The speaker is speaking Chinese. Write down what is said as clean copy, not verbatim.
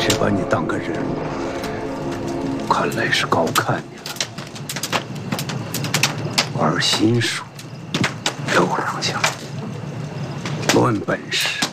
只把你当个人，看来是高看你了。玩心术，刘郎将，论本事。